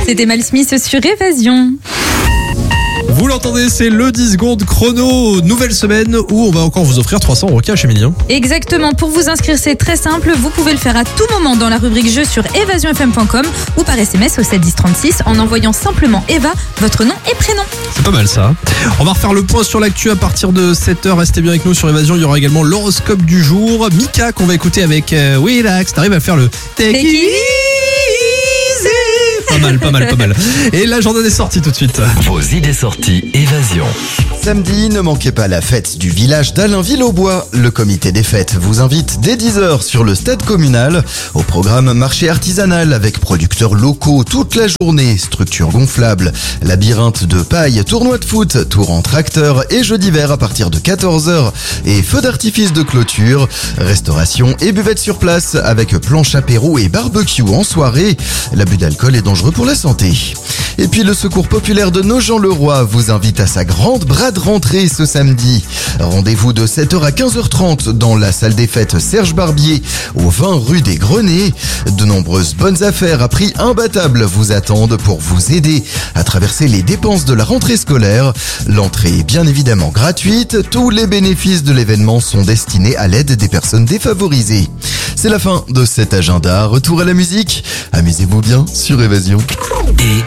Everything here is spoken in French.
C'était Mal Smith sur Évasion. Vous l'entendez, c'est le 10 secondes chrono. Nouvelle semaine où on va encore vous offrir 300 € cash, Émilie. Exactement. Pour vous inscrire, c'est très simple. Vous pouvez le faire à tout moment dans la rubrique jeu sur évasionfm.com ou par SMS au 7 10 36 en envoyant simplement Eva, votre nom et prénom. C'est pas mal ça. On va refaire le point sur l'actu à partir de 7h. Restez bien avec nous sur Évasion. Il y aura également l'horoscope du jour. Mika qu'on va écouter avec Willax. T'arrives à faire le Take it easy. Pas mal. Et l'agenda des sorties tout de suite. Vos idées sorties Évasion. Samedi, ne manquez pas la fête du village d'Allainville-aux-Bois. Le comité des fêtes vous invite dès 10h sur le stade communal au programme marché artisanal avec producteurs locaux toute la journée, structures gonflables, labyrinthe de paille, tournoi de foot, tour en tracteur et jeux d'hiver à partir de 14h et feux d'artifice de clôture, restauration et buvette sur place avec planche apéro et barbecue en soirée. L'abus d'alcool est dangereux pour la santé. Et puis le Secours populaire de Nogent-le-Roi vous invite à sa grande brade rentrée ce samedi. Rendez-vous de 7h à 15h30 dans la salle des fêtes Serge Barbier au 20 rue des Grenets. De nombreuses bonnes affaires à prix imbattable vous attendent pour vous aider à traverser les dépenses de la rentrée scolaire. L'entrée est bien évidemment gratuite. Tous les bénéfices de l'événement sont destinés à l'aide des personnes défavorisées. C'est la fin de cet agenda. Retour à la musique. Amusez-vous bien sur Évasion.